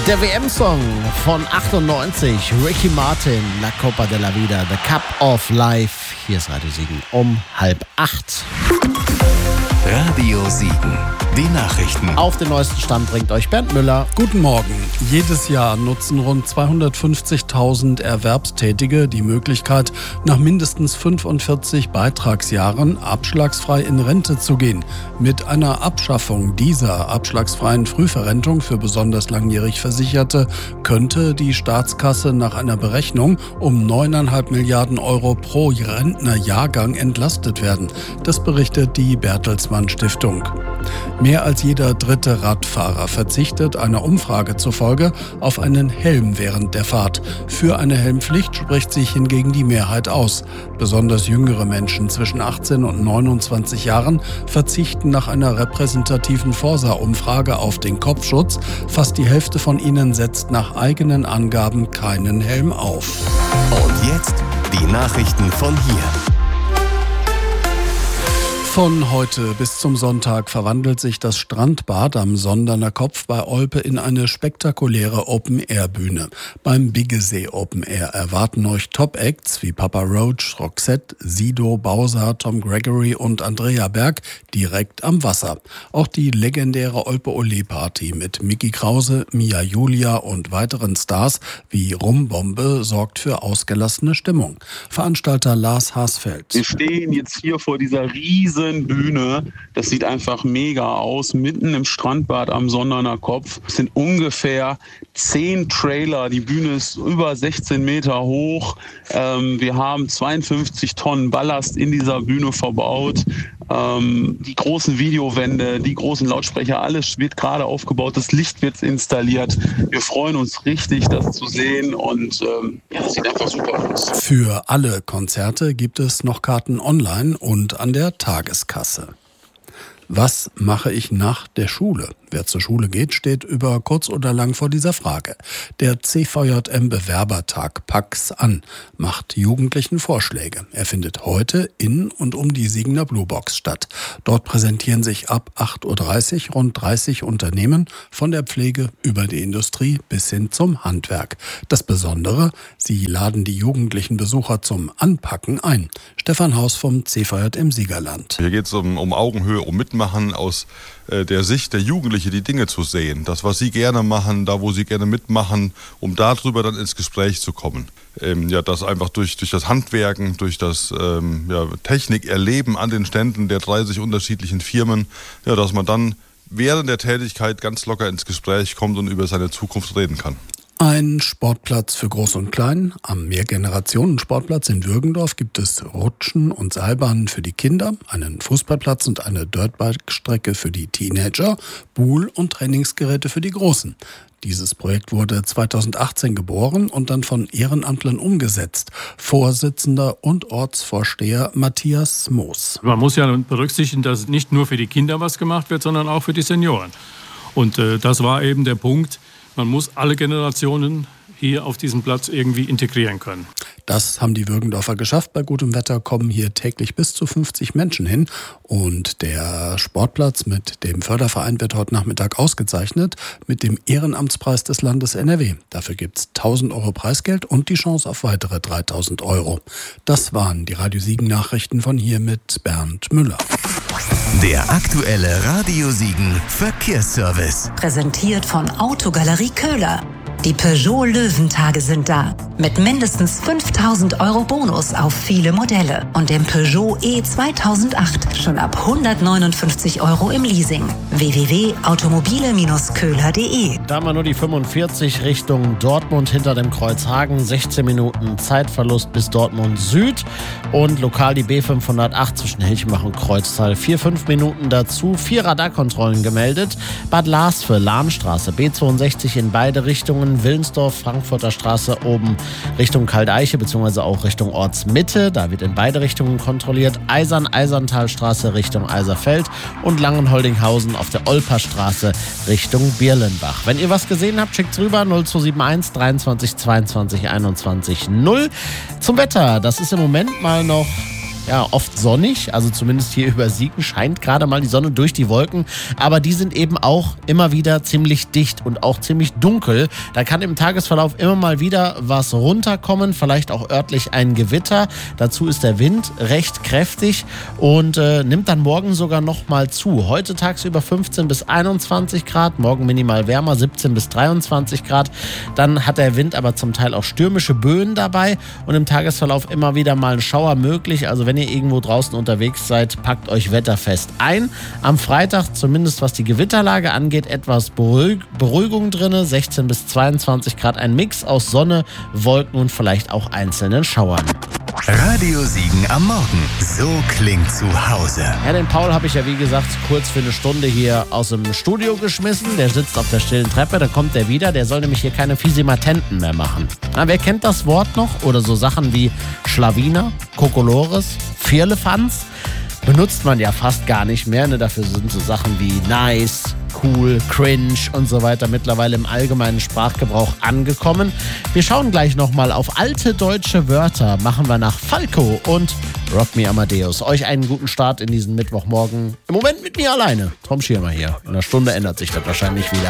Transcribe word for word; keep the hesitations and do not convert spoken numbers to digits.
Der W M-Song von achtundneunzig, Ricky Martin, La Copa de la Vida, The Cup of Life. Hier ist Radio Siegen um halb acht. Radio Siegen, die Nachrichten. Auf den neuesten Stand bringt euch Bernd Müller. Guten Morgen. Jedes Jahr nutzen rund zweihundertfünfzigtausend Erwerbstätige die Möglichkeit, nach mindestens fünfundvierzig Beitragsjahren abschlagsfrei in Rente zu gehen. Mit einer Abschaffung dieser abschlagsfreien Frühverrentung für besonders langjährig Versicherte könnte die Staatskasse nach einer Berechnung um neuneinhalb Milliarden Euro pro Rentnerjahrgang entlastet werden. Das berichtet die Bertelsmann Stiftung. Mehr als jeder dritte Radfahrer verzichtet einer Umfrage zufolge auf einen Helm während der Fahrt. Für eine Helmpflicht spricht sich hingegen die Mehrheit aus. Besonders jüngere Menschen zwischen achtzehn und neunundzwanzig Jahren verzichten nach einer repräsentativen Forsa-Umfrage auf den Kopfschutz. Fast die Hälfte von ihnen setzt nach eigenen Angaben keinen Helm auf. Und jetzt die Nachrichten von hier. Von heute bis zum Sonntag verwandelt sich das Strandbad am Sonderner Kopf bei Olpe in eine spektakuläre Open-Air-Bühne. Beim Biggesee Open Air erwarten euch Top-Acts wie Papa Roach, Roxette, Sido, Bowser, Tom Gregory und Andrea Berg direkt am Wasser. Auch die legendäre Olpe-Ole-Party mit Micky Krause, Mia Julia und weiteren Stars wie Rumbombe sorgt für ausgelassene Stimmung. Veranstalter Lars Hasfeld. Wir stehen jetzt hier vor dieser riesen Bühne. Das sieht einfach mega aus. Mitten im Strandbad am Sonderner Kopf. Es sind ungefähr zehn Trailer. Die Bühne ist über sechzehn Meter hoch. Ähm, wir haben zweiundfünfzig Tonnen Ballast in dieser Bühne verbaut. Ähm, die großen Videowände, die großen Lautsprecher, alles wird gerade aufgebaut. Das Licht wird installiert. Wir freuen uns richtig, das zu sehen. Und ähm, ja, das sieht einfach super aus. Für alle Konzerte gibt es noch Karten online und an der Tageskasse. Was mache ich nach der Schule? Wer zur Schule geht, steht über kurz oder lang vor dieser Frage. Der C V J M-Bewerbertag Pax an macht Jugendlichen Vorschläge. Er findet heute in und um die Siegener Bluebox statt. Dort präsentieren sich ab acht Uhr dreißig rund dreißig Unternehmen von der Pflege über die Industrie bis hin zum Handwerk. Das Besondere, sie laden die jugendlichen Besucher zum Anpacken ein. Stefan Haus vom C V J im Siegerland. Hier geht es um, um Augenhöhe, um Mitmachen aus äh, der Sicht der Jugendlichen, die Dinge zu sehen. Das, was sie gerne machen, da, wo sie gerne mitmachen, um darüber dann ins Gespräch zu kommen. Ähm, ja, das einfach durch, durch das Handwerken, durch das ähm, ja, Technikerleben an den Ständen der dreißig unterschiedlichen Firmen, ja, dass man dann während der Tätigkeit ganz locker ins Gespräch kommt und über seine Zukunft reden kann. Ein Sportplatz für Groß und Klein. Am Mehrgenerationen-Sportplatz in Würgendorf gibt es Rutschen und Seilbahnen für die Kinder, einen Fußballplatz und eine Dirtbike-Strecke für die Teenager, Buhl- und Trainingsgeräte für die Großen. Dieses Projekt wurde zweitausendachtzehn geboren und dann von Ehrenamtlern umgesetzt. Vorsitzender und Ortsvorsteher Matthias Moos. Man muss ja berücksichtigen, dass nicht nur für die Kinder was gemacht wird, sondern auch für die Senioren. Und äh, das war eben der Punkt. Man muss alle Generationen hier auf diesem Platz irgendwie integrieren können. Das haben die Würgendorfer geschafft. Bei gutem Wetter kommen hier täglich bis zu fünfzig Menschen hin. Und der Sportplatz mit dem Förderverein wird heute Nachmittag ausgezeichnet mit dem Ehrenamtspreis des Landes N R W. Dafür gibt es tausend Euro Preisgeld und die Chance auf weitere dreitausend Euro. Das waren die Radio Siegen Nachrichten von hier mit Bernd Müller. Der aktuelle Radio Siegen Verkehrsservice. Präsentiert von Autogalerie Köhler. Die Peugeot Löwentage sind da. Mit mindestens fünftausend Euro Bonus auf viele Modelle. Und dem Peugeot E zweitausendacht schon ab hundertneunundfünfzig Euro im Leasing. w w w punkt automobile Bindestrich köhler punkt de. Da haben wir nur die fünfundvierzig Richtung Dortmund hinter dem Kreuz Hagen. sechzehn Minuten Zeitverlust bis Dortmund Süd. Und lokal die B fünfhundertacht zwischen Hilchenbach und Kreuztal. Vier, fünf Minuten dazu. Vier Radarkontrollen gemeldet. Bad Larsve, Lahmstraße, B zweiundsechzig in beide Richtungen. Willensdorf, Frankfurter Straße oben Richtung Kaldeiche beziehungsweise auch Richtung Ortsmitte. Da wird in beide Richtungen kontrolliert. Eisern, Eiserntalstraße Richtung Eiserfeld und Langenholdinghausen auf der Olperstraße Richtung Birlenbach. Wenn ihr was gesehen habt, schickt's rüber null zwei sieben eins dreiundzwanzig zweiundzwanzig einundzwanzig null. Zum Wetter, das ist im Moment mal noch ja, oft sonnig, also zumindest hier über Siegen scheint gerade mal die Sonne durch die Wolken, aber die sind eben auch immer wieder ziemlich dicht und auch ziemlich dunkel. Da kann im Tagesverlauf immer mal wieder was runterkommen, vielleicht auch örtlich ein Gewitter. Dazu ist der Wind recht kräftig und äh, nimmt dann morgen sogar noch mal zu. Heute tagsüber fünfzehn bis einundzwanzig Grad, morgen minimal wärmer, siebzehn bis dreiundzwanzig Grad. Dann hat der Wind aber zum Teil auch stürmische Böen dabei und im Tagesverlauf immer wieder mal ein Schauer möglich. Also wenn ihr irgendwo draußen unterwegs seid, packt euch wetterfest ein. Am Freitag, zumindest was die Gewitterlage angeht, etwas Beruhig- Beruhigung drin, sechzehn bis zweiundzwanzig Grad, ein Mix aus Sonne, Wolken und vielleicht auch einzelnen Schauern. Radio Siegen am Morgen. So klingt zu Hause. Ja, den Paul habe ich ja wie gesagt kurz für eine Stunde hier aus dem Studio geschmissen. Der sitzt auf der stillen Treppe, da kommt der wieder. Der soll nämlich hier keine Fisimatenten mehr machen. Na, wer kennt das Wort noch? Oder so Sachen wie Schlawiner, Kokolores, Firlefanz? Benutzt man ja fast gar nicht mehr. Ne? Dafür sind so Sachen wie nice, cool, cringe und so weiter mittlerweile im allgemeinen Sprachgebrauch angekommen. Wir schauen gleich nochmal auf alte deutsche Wörter. Machen wir nach Falco und Rock Me Amadeus. Euch einen guten Start in diesen Mittwochmorgen. Im Moment mit mir alleine. Tom Schirmer hier. In einer Stunde ändert sich das wahrscheinlich wieder.